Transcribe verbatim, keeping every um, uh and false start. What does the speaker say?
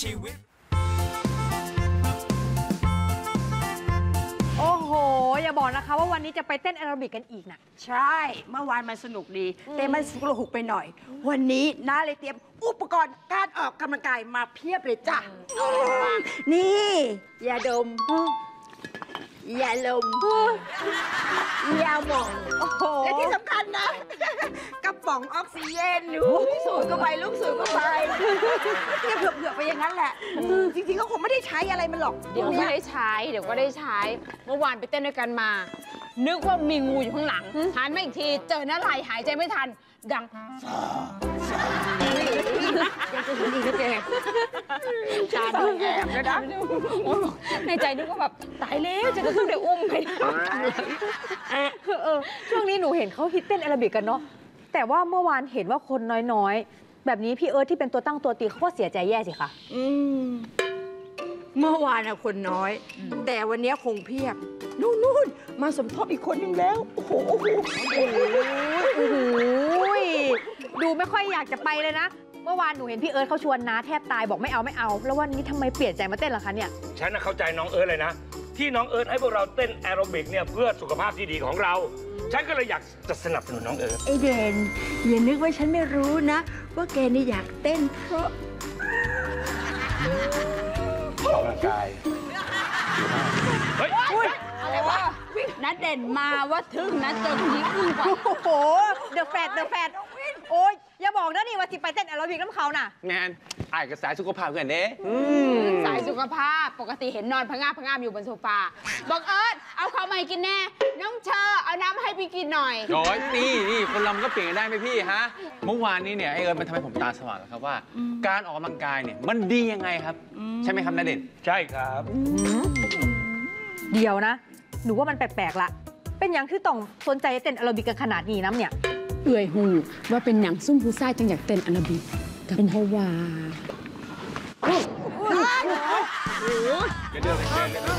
ชีวิตโอ้โหอย่าบอกนะคะว่าวันนี้จะไปเต้นแอโรบิกกันอีกนะใช่เมื่อวานมันสนุกดีแต่มันสนุกไปหน่อยวันนี้น้าเลยเตรียมอุปกรณ์การออกกำลังกายมาเพียบเลยจ้ะนี่ยาดมยาลมยาหม่องและที่สำคัญนะกระป๋องออกซิเจนดูสูดเข้าไปลูกสูดเข้าไปเทียบเผื่อๆไปอย่างนั้นแหละจริงๆก็คงไม่ได้ใช้อะไรมันหรอกเดี๋ยวก็ได้ใช้เดี๋ยวก็ได้ใช้เมื่อวานไปเต้นด้วยกันมานึกว่ามีงูอยู่ข้างหลังหันมาอีกทีเจอหน้าไหลหายใจไม่ทันดังยังจะเห็นอีกนะแกจานดูแอบนะในใจนึกว่าแบบตายแล้วจะต้องได้อุ้มไปเออช่วงนี้หนูเห็นเขาฮิตเต้นแอโรบิกกันเนาะแต่ว่าเมื่อวานเห็นว่าคนน้อยๆแบบนี้พี่เอิร์ธที่เป็นตัวตั้งตัวตีเขาก็เสียใจแย่สิคะอืมเมื่อวานอะคนน้อยแต่วันนี้คงเพียบนู่นๆมาสมทบอีกคนนึงแล้วโอ้โหโอ้โหโอ้โหดูไม่ค่อยอยากจะไปเลยนะเมื่อวานหนูเห็นพี่เอิร์ธเขาชวนน้าแทบตายบอกไม่เอาไม่เอาแล้ววันนี้ทำไมเปลี่ยนใจมาเต้นล่ะคะเนี่ยฉันเข้าใจน้องเอิร์ธเลยนะที่น้องเอิร์ธให้พวกเราเต้นแอโรบิกเนี่ยเพื่อสุขภาพที่ดีของเราฉันก็เลยอยากจะสนับสนุนน้องเอิร์ธไอเดนอย่านึกว่าฉันไม่รู้นะว่าแกนี่อยากเต้นเพราะออกกำลังกายเฮ้ยอะไรวะนัดเด่นมาว่าทึ่งนัดเจอผู้หญิงอึ้งก่อนโอ้โหเดอะแฟดเดอะแฟดโอ้ยอย่าบอกนะนี่ว่าสิไปเต้นแอโรบิกน้ำเขาน่ะงานอ่านกระแสสุขภาพกันเด้สายสุขภาพปกติเห็นนอนพะงาบพะงาบอยู่บนโซฟาบอกเอิร์ธเอาข้าวมากินแน่น้องเชอร์เอาน้ำให้พี่กินหน่อยโอ้ยนี่นี่คนเรามันก็เปลี่ยนกันได้ไหมพี่ฮะเมื่อวานนี้เนี่ยไอเอิร์ธมันทำให้ผมตาสว่างแล้วครับว่าการออกกำลังกายเนี่ยมันดียังไงครับใช่ไหมครับณเด่นใช่ครับเดี๋ยวนะหนูว่ามันแปลกๆละเป็นอย่างที่ต้องสนใจเต้นแอโรบิกกันขนาดนี้น้ำเนี่ยเอื่อยหูว่าเป็นหนังซุ่มผู้ชายจังอยากเต้นแอโรบิกกับเพราะว่าอย่าเดินไปเต้นเลย